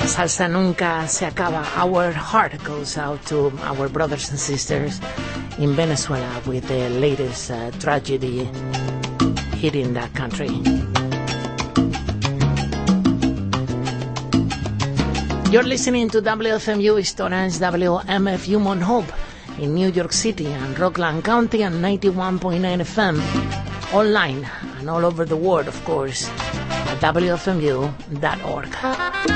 Salsa nunca se acaba. Our heart goes out to our brothers and sisters in Venezuela with the latest tragedy hitting that country. You're listening to WFMU East Orange, WMFU Mount Hope in New York City and Rockland County and 91.9 FM. Online and all over the world, of course, at WFMU.org.